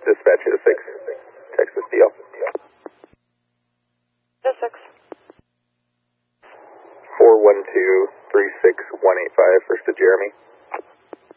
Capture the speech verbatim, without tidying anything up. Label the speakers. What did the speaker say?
Speaker 1: Dispatch to six, Texas D L.
Speaker 2: To six.
Speaker 1: four one two, three six one eight five, first to Jeremy.